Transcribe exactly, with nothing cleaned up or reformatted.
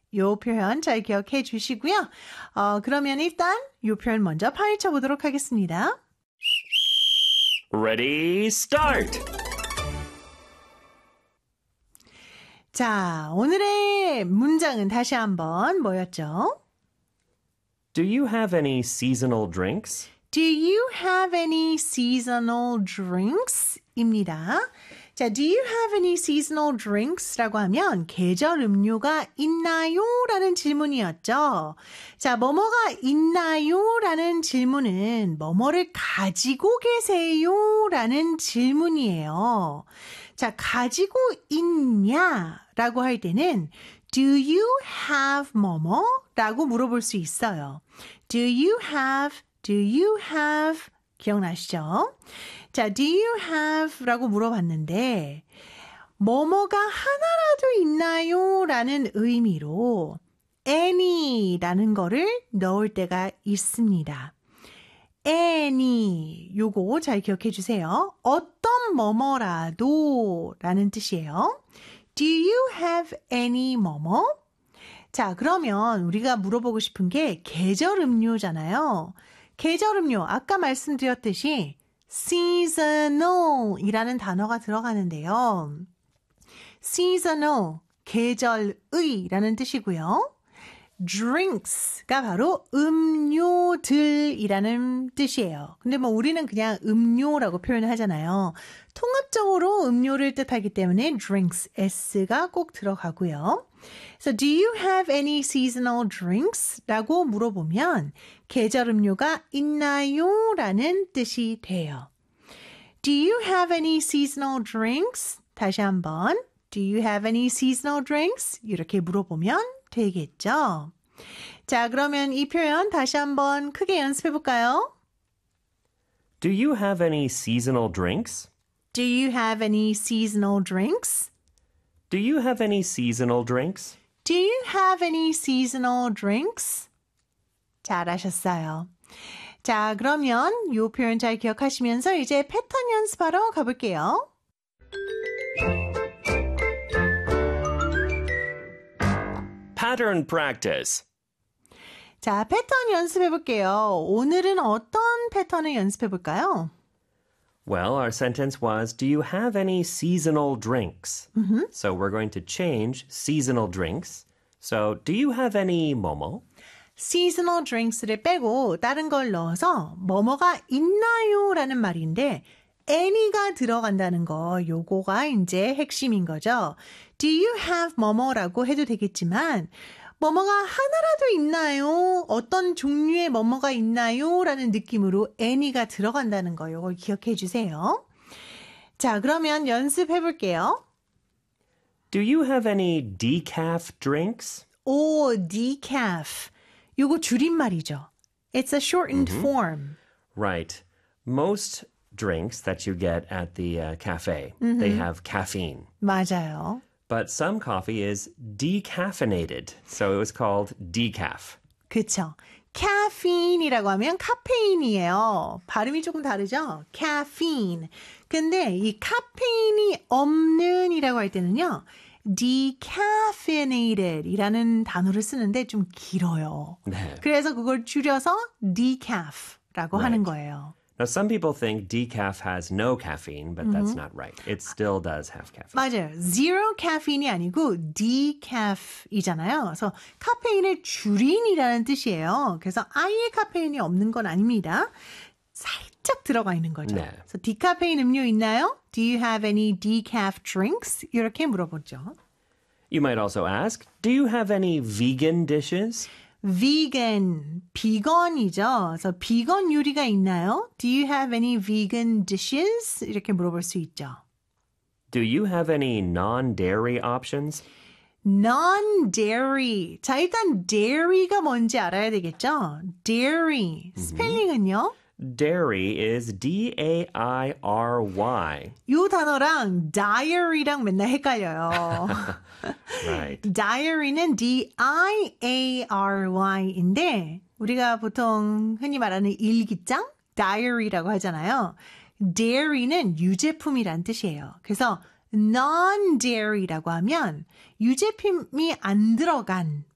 요 표현 잘 기억해 주시고요. 어, 그러면 일단 요 표현 먼저 파헤쳐 보도록 하겠습니다. Ready, start! 자, 오늘의 문장은 다시 한번 뭐였죠? Do you have any seasonal drinks? Do you have any seasonal drinks? 입니다. 자, do you have any seasonal drinks? 라고 하면 계절 음료가 있나요? 라는 질문이었죠. 자, 뭐뭐가 있나요? 라는 질문은 뭐뭐를 가지고 계세요? 라는 질문이에요. 자, 가지고 있냐? 라고 할 때는 do you have 뭐뭐? 라고 물어볼 수 있어요. Do you have, do you have 기억나시죠? 자, do you have 라고 물어봤는데 뭐뭐가 하나라도 있나요? 라는 의미로 any 라는 거를 넣을 때가 있습니다. any 요거 잘 기억해 주세요. 어떤 뭐뭐라도 라는 뜻이에요. Do you have any 뭐뭐? 자, 그러면 우리가 물어보고 싶은 게 계절 음료잖아요. 계절 음료, 아까 말씀드렸듯이 seasonal 이라는 단어가 들어가는데요. seasonal, 계절의 라는 뜻이고요. drinks가 바로 음료들이라는 뜻이에요. 근데 뭐 우리는 그냥 음료라고 표현을 하잖아요. 통합적으로 음료를 뜻하기 때문에 drinks, s가 꼭 들어가고요. So do you have any seasonal drinks? 라고 물어보면 계절 음료가 있나요? 라는 뜻이 돼요. Do you have any seasonal drinks? 다시 한번 Do you have any seasonal drinks? 이렇게 물어보면 되겠죠. 자, 그러면 이 표현 다시 한번 크게 연습해 볼까요? Do you have any seasonal drinks? Do you have any seasonal drinks? Do you have any seasonal drinks? Do you have any seasonal drinks? 잘하셨어요. 자, 그러면 이 표현 잘 기억하시면서 이제 패턴 연습하러 가볼게요. Pattern practice. 자, 패턴 연습해 볼게요. 오늘은 어떤 패턴을 연습해 볼까요? Well, our sentence was, do you have any seasonal drinks? Mm-hmm. So we're going to change seasonal drinks. So, do you have any 뭐뭐? seasonal drinks를 빼고 다른 걸 넣어서 뭐뭐가 있나요? 라는 말인데 any가 들어간다는 거, 요거가 이제 핵심인 거죠. Do you have 뭐뭐라고 해도 되겠지만 뭐뭐가 하나라도 있나요? 어떤 종류의 뭐뭐가 있나요? 라는 느낌으로 any가 들어간다는 거, 요걸 기억해 주세요. 자, 그러면 연습해 볼게요. Do you have any decaf drinks? 오, decaf. 요거 줄임말이죠. It's a shortened mm-hmm. form. Right. Most drinks that you get at the uh, cafe, mm-hmm. they have caffeine. 맞아요. But some coffee is decaffeinated, so it was called decaf. 그쵸. caffeine이라고 하면 카페인이에요. 발음이 조금 다르죠? caffeine. 근데 이 카페인이 없는 이라고 할 때는요. decaffeinated 이라는 단어를 쓰는데 좀 길어요. 네. 그래서 그걸 줄여서 decaf라고 Right. 하는 거예요. Now, some people think decaf has no caffeine, but mm-hmm. that's not right. It still does have caffeine. 맞아요. zero caffeine이 아니고 decaf이잖아요. 그래서 카페인을 줄인이라는 뜻이에요. 그래서 아예 카페인이 없는 건 아닙니다. 살짝 들어가 있는 거죠. 네. 그래서 디카페인 음료 있나요? Do you have any decaf drinks? 이렇게 물어보죠. You might also ask, do you have any vegan dishes? vegan, 비건이죠. 그래서 비건 요리가 있나요? Do you have any vegan dishes? 이렇게 물어볼 수 있죠. Do you have any non-dairy options? non-dairy. 자, 일단 dairy가 뭔지 알아야 되겠죠? dairy. 스펠링은요? Dairy is D A I R Y. 이 단어랑 diary랑 맨날 헷갈려요. Right. diary는 D I A R Y인데 우리가 보통 흔히 말하는 일기장? diary라고 하잖아요. dairy는 유제품이란 뜻이에요. 그래서 non-dairy라고 하면 유제품이 안 들어간